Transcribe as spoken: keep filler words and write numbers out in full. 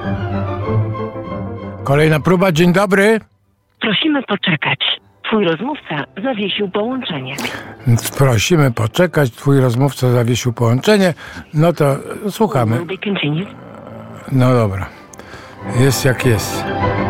Kolejna próba, dzień dobry. Prosimy poczekać. Twój rozmówca zawiesił połączenie. Prosimy poczekać, twój rozmówca zawiesił połączenie. No to słuchamy. No dobra. Jest jak jest.